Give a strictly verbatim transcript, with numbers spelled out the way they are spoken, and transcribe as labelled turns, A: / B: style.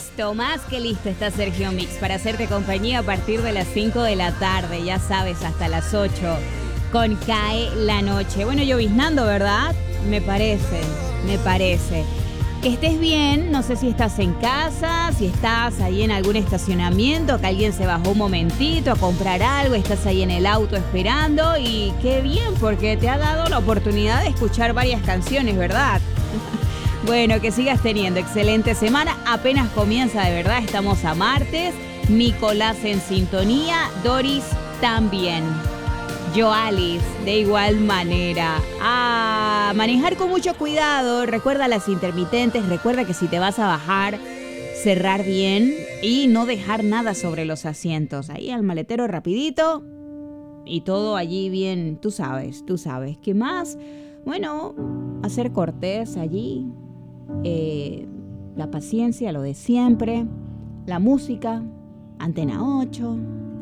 A: listo, más que listo está Sergio Mix para hacerte compañía a partir de las cinco de la tarde, ya sabes, hasta las ocho, con Cae la Noche. Bueno, lloviznando, ¿verdad? Me parece, me parece. Que estés bien, no sé si estás en casa, si estás ahí en algún estacionamiento, que alguien se bajó un momentito a comprar algo, estás ahí en el auto esperando y qué bien, porque te ha dado la oportunidad de escuchar varias canciones, ¿verdad? Bueno, que sigas teniendo excelente semana, apenas comienza de verdad, estamos a martes, Nicolás en sintonía, Doris también. Yo, Alice, de igual manera. A manejar con mucho cuidado. Recuerda las intermitentes. Recuerda que si te vas a bajar, cerrar bien y no dejar nada sobre los asientos. Ahí al maletero rapidito y todo allí bien. Tú sabes, tú sabes. ¿Qué más? Bueno, hacer cortés allí. Eh, la paciencia, lo de siempre. La música. Antena ocho.